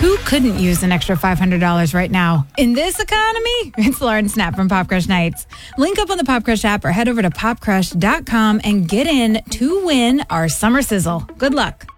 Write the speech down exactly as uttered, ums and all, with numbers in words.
Who couldn't use an extra five hundred dollars right now? In this economy, it's Lauren Snap from Pop Crush Nights. Link up on the Pop Crush app or head over to pop crush dot com and get in to win our summer sizzle. Good luck.